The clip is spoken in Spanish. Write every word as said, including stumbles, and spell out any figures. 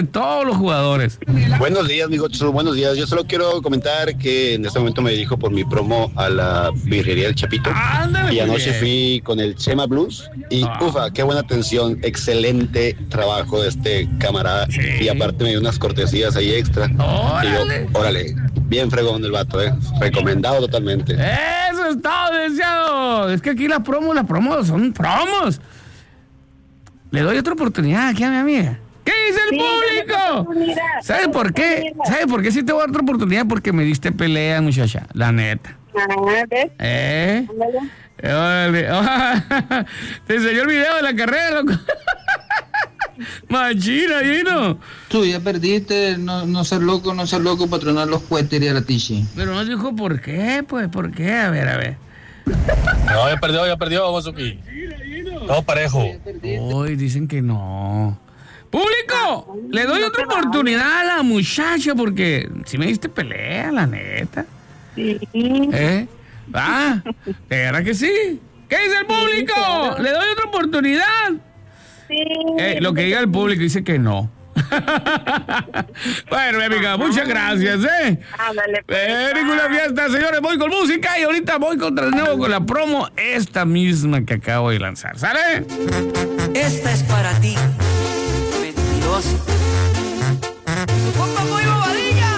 todos los jugadores. Buenos días, amigo. Buenos días. Yo solo quiero comentar que en este momento me dirijo por mi promo a la birrería del Chapito. Ándale, y anoche bien. fui con el Chema Blues. Y Ah. ufa, qué buena atención. Excelente trabajo de este camarada. Sí. Y aparte me dio unas cortesías ahí extra. Órale. Y yo, órale. Bien fregón el vato, eh. Recomendado totalmente. Eso es todo, deseado. Es que aquí las promos, las promos son promos. Le doy otra oportunidad aquí a mi amiga. ¿Qué dice el Sí, público? oportunidad. ¿Sabes por qué? ¿Sabes por qué sí te voy a dar otra oportunidad? Porque me diste pelea, muchacha. La neta. Ah, ¿ves? ¿Eh? Ándale. Órale. Te enseñó el video de la carrera, loco. Machina, Gino. Tú ya perdiste, no, no ser loco, no ser loco, patronar los cohetes y a la tichi. Pero no dijo por qué, pues, ¿por qué? A ver, a ver. No, ya perdió, ya perdió, Bozuki. Todo parejo. Hoy dicen que no. ¡Público! Le doy otra oportunidad a la muchacha porque si me diste pelea, la neta. Sí. ¿Eh? ¿Va? ¿De verdad que sí? ¿Qué dice el público? claro. ¿Le doy otra oportunidad? Sí. Eh, lo que diga el público dice que no. Bueno, mi amiga, muchas gracias, ¿eh? Ándale, pues. Eh, ninguna fiesta, señores. Voy con música y ahorita voy contra el nuevo con la promo, esta misma que acabo de lanzar. ¿Sale? Esta es para ti, mentiroso. ¡Tu compa muy bobadilla!